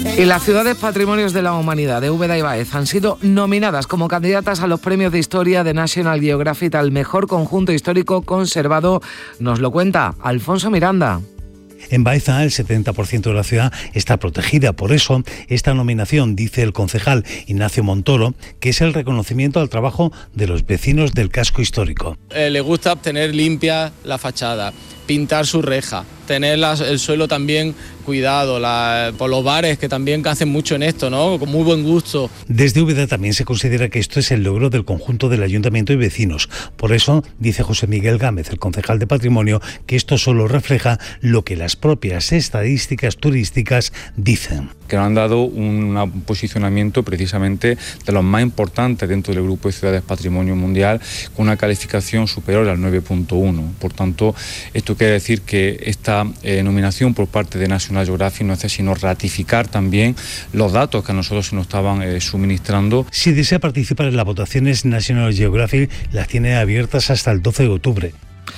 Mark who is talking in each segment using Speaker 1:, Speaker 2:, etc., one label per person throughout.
Speaker 1: Y las ciudades patrimonios de la humanidad de Úbeda y Baeza han sido nominadas como candidatas a los premios de historia de National Geographic al mejor conjunto histórico conservado. Nos lo cuenta Alfonso Miranda.
Speaker 2: En Baeza, el 70% de la ciudad está protegida. Por eso, esta nominación, dice el concejal Ignacio Montoro, que es el reconocimiento al trabajo de los vecinos del casco histórico.
Speaker 3: Le gusta tener limpia la fachada, pintar su reja, tener el suelo también cuidado, por los bares que también hacen mucho en esto, ¿no? Con muy buen gusto.
Speaker 2: Desde Úbeda también se considera que esto es el logro del conjunto del ayuntamiento y vecinos. Por eso, dice José Miguel Gámez, el concejal de Patrimonio, que esto solo refleja lo que las propias estadísticas turísticas dicen.
Speaker 4: Que nos han dado un posicionamiento precisamente de los más importantes dentro del grupo de ciudades patrimonio mundial, con una calificación superior al 9.1. Por tanto, esto quiere decir que esta nominación por parte de National Geographic no hace sino ratificar también los datos que a nosotros se nos estaban suministrando.
Speaker 2: Si desea participar en las votaciones, National Geographic las tiene abiertas hasta el 12 de octubre.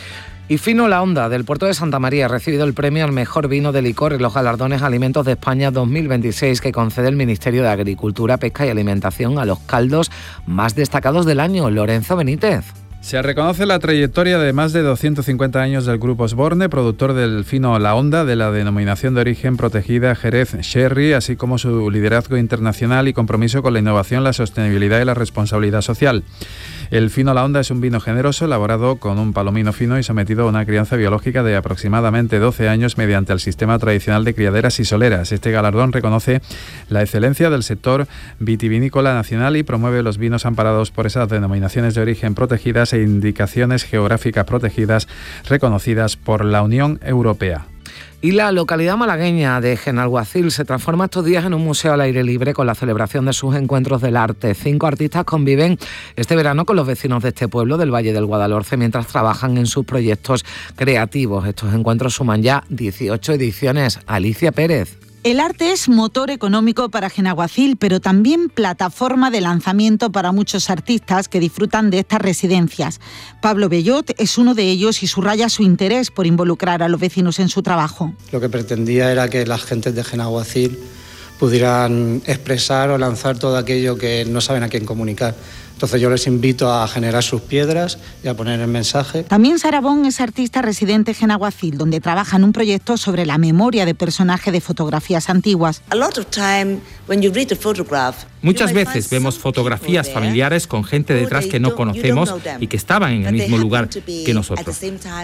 Speaker 1: Y Fino La Honda, del puerto de Santa María, ha recibido el premio al mejor vino de licor en los galardones Alimentos de España 2026 que concede el Ministerio de Agricultura, Pesca y Alimentación a los caldos más destacados del año. Lorenzo Benítez.
Speaker 5: Se reconoce la trayectoria de más de 250 años del Grupo Osborne, productor del Fino La Honda, de la denominación de origen protegida Jerez Sherry, así como su liderazgo internacional y compromiso con la innovación, la sostenibilidad y la responsabilidad social. El Fino La Honda es un vino generoso elaborado con un palomino fino y sometido a una crianza biológica de aproximadamente 12 años mediante el sistema tradicional de criaderas y soleras. Este galardón reconoce la excelencia del sector vitivinícola nacional y promueve los vinos amparados por esas denominaciones de origen protegidas e indicaciones geográficas protegidas reconocidas por la Unión Europea.
Speaker 1: Y la localidad malagueña de Genalguacil se transforma estos días en un museo al aire libre con la celebración de sus encuentros del arte. 5 artistas conviven este verano con los vecinos de este pueblo del Valle del Guadalhorce mientras trabajan en sus proyectos creativos. Estos encuentros suman ya 18 ediciones. Alicia Pérez.
Speaker 6: El arte es motor económico para Genalguacil, pero también plataforma de lanzamiento para muchos artistas que disfrutan de estas residencias. Pablo Bellot es uno de ellos y subraya su interés por involucrar a los vecinos en su trabajo.
Speaker 7: Lo que pretendía era que las gentes de Genalguacil pudieran expresar o lanzar todo aquello que no saben a quién comunicar. Entonces yo les invito a generar sus piedras y a poner el mensaje.
Speaker 6: También Sarabón es artista residente en Genalguacil, donde trabaja en un proyecto sobre la memoria de personajes de fotografías antiguas.
Speaker 8: Muchas veces vemos fotografías familiares con gente detrás que no conocemos y que estaban en el mismo lugar que nosotros.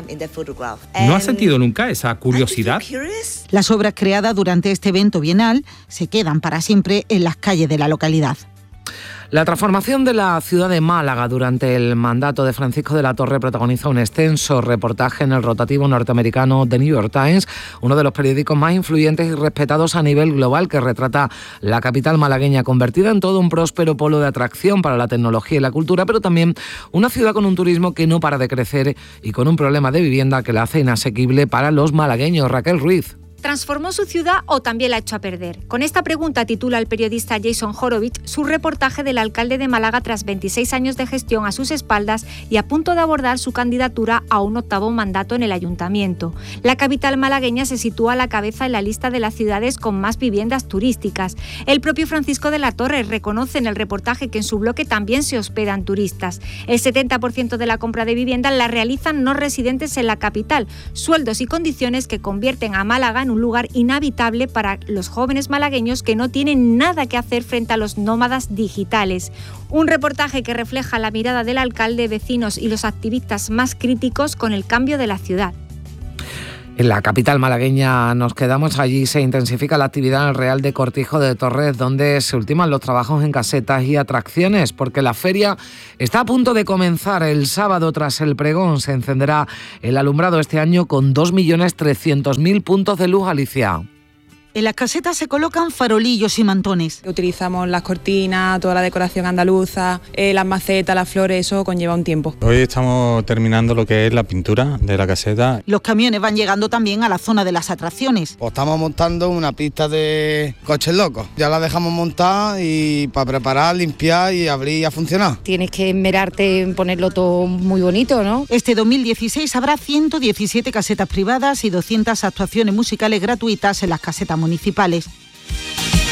Speaker 8: ¿No has sentido nunca esa curiosidad?
Speaker 6: Las obras creadas durante este evento bienal se quedan para siempre en las calles de la localidad.
Speaker 1: La transformación de la ciudad de Málaga durante el mandato de Francisco de la Torre protagoniza un extenso reportaje en el rotativo norteamericano The New York Times, uno de los periódicos más influyentes y respetados a nivel global, que retrata la capital malagueña convertida en todo un próspero polo de atracción para la tecnología y la cultura, pero también una ciudad con un turismo que no para de crecer y con un problema de vivienda que la hace inasequible para los malagueños. Raquel Ruiz.
Speaker 9: ¿Transformó su ciudad o también la echó a perder? Con esta pregunta titula el periodista Jason Horowitz su reportaje del alcalde de Málaga tras 26 años de gestión a sus espaldas y a punto de abordar su candidatura a un 8º mandato en el ayuntamiento. La capital malagueña se sitúa a la cabeza en la lista de las ciudades con más viviendas turísticas. El propio Francisco de la Torre reconoce en el reportaje que en su bloque también se hospedan turistas. El 70% de la compra de viviendas la realizan no residentes en la capital, sueldos y condiciones que convierten a Málaga en un lugar inhabitable para los jóvenes malagueños que no tienen nada que hacer frente a los nómadas digitales. Un reportaje que refleja la mirada del alcalde, vecinos y los activistas más críticos con el cambio de la ciudad.
Speaker 1: En la capital malagueña nos quedamos. Allí se intensifica la actividad en el Real de Cortijo de Torres, donde se ultiman los trabajos en casetas y atracciones, porque la feria está a punto de comenzar. El sábado, tras el pregón, se encenderá el alumbrado este año con 2.300.000 puntos de luz. Alicia.
Speaker 6: En las casetas se colocan farolillos y mantones.
Speaker 10: Utilizamos las cortinas, toda la decoración andaluza, las macetas, las flores, eso conlleva un tiempo.
Speaker 11: Hoy estamos terminando lo que es la pintura de la caseta.
Speaker 6: Los camiones van llegando también a la zona de las atracciones.
Speaker 12: Pues estamos montando una pista de coches locos. Ya la dejamos montada y para preparar, limpiar y abrir a funcionar.
Speaker 13: Tienes que esmerarte en ponerlo todo muy bonito, ¿no?
Speaker 6: Este 2016 habrá 117 casetas privadas y 200 actuaciones musicales gratuitas en las casetas municipales.